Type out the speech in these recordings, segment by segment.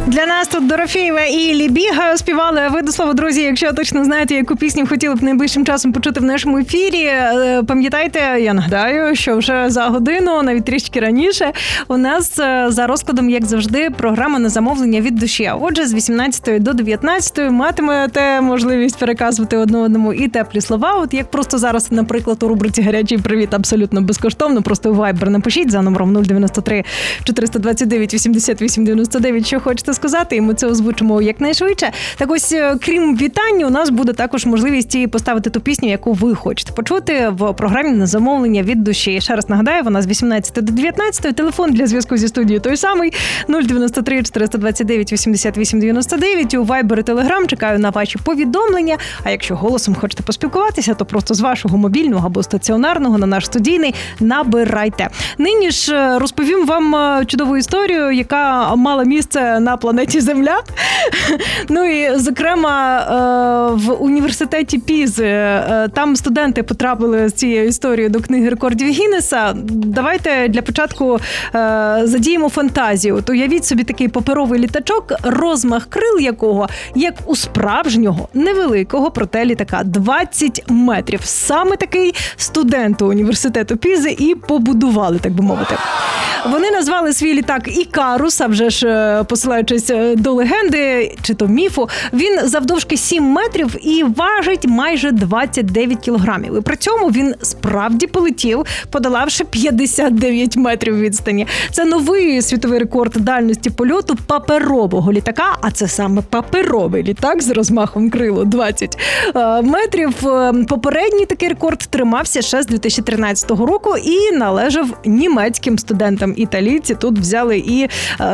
Для нас тут Дорофєєва і Лібіга співали. Ви, до слова, друзі, якщо точно знаєте, яку пісню хотіли б найближчим часом почути в нашому ефірі, пам'ятайте, я нагадаю, що вже за годину, навіть трішки раніше, у нас за розкладом, як завжди, програма на замовлення від душі. Отже, з 18 до 19 матимете можливість переказувати одному і теплі слова. От як просто зараз, наприклад, у рубриці «Гарячий привіт» абсолютно безкоштовно, просто у Viber напишіть за номером 093 429 88 99, що хочете сказати, і ми це озвучимо якнайшвидше. Так ось, крім вітань, у нас буде також можливість і поставити ту пісню, яку ви хочете почути в програмі на замовлення від душі. Ще раз нагадаю, вона з 18 до 19. Телефон для зв'язку зі студією той самий 093 429 88 99. У Viber і Telegram чекаю на ваші повідомлення. А якщо голосом хочете поспілкуватися, то просто з вашого мобільного або стаціонарного на наш студійний набирайте. Нині ж розповім вам чудову історію, яка мала місце на планеті Земля. Ну і, зокрема, в університеті Пізи. Там студенти потрапили з цією історією до книги рекордів Гіннеса. Давайте для початку задіємо фантазію. От уявіть собі такий паперовий літачок, розмах крил якого, як у справжнього, невеликого, проте літака. 20 метрів. Саме такий студенти університету Пізи і побудували, так би мовити. Вони назвали свій літак Ікарус, а вже ж посилаючись до легенди, чи то міфу, він завдовжки 7 метрів і важить майже 29 кілограмів. І при цьому він справді полетів, подолавши 59 метрів відстані. Це новий світовий рекорд дальності польоту паперового літака, а це саме паперовий літак з розмахом крилу 20 метрів. Попередній такий рекорд тримався ще з 2013 року і належав німецьким студентам. Італійці тут взяли і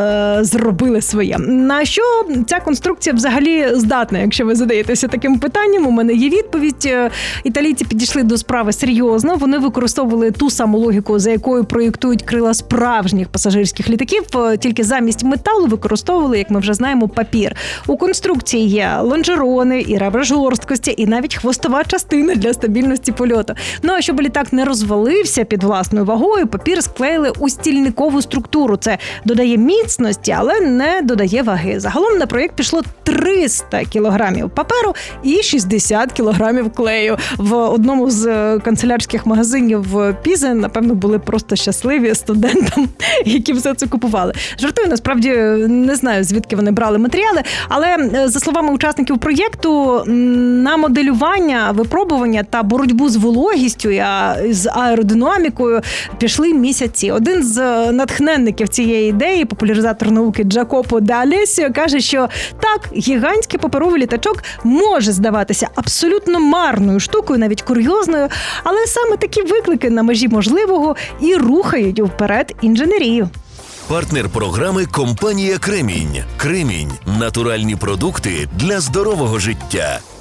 зробили своє. На що ця конструкція взагалі здатна, якщо ви задаєтеся таким питанням? У мене є відповідь. Італійці підійшли до справи серйозно. Вони використовували ту саму логіку, за якою проєктують крила справжніх пасажирських літаків, тільки замість металу використовували, як ми вже знаємо, папір. У конструкції є лонжерони, і ребра жорсткості, і навіть хвостова частина для стабільності польоту. Ну а щоб літак не розвалився під власною вагою, папір склеїли у стільникову структуру. Це додає міцності, але не додає ваги. Загалом на проєкт пішло 300 кілограмів паперу і 60 кілограмів клею. В одному з канцелярських магазинів Пізи, напевно, були просто щасливі студентам, які все це купували. Жартую, насправді, не знаю, звідки вони брали матеріали, але, за словами учасників проєкту, на моделювання, випробування та боротьбу з вологістю і з аеродинамікою пішли місяці. Один з натхненників цієї ідеї, популяризатор науки Джакопо де Алесіо, каже, що так, гігантський паперовий літачок може здаватися абсолютно марною штукою, навіть курйозною, але саме такі виклики на межі можливого і рухають вперед інженерію. Партнер програми – компанія «Кремінь». «Кремінь» – натуральні продукти для здорового життя.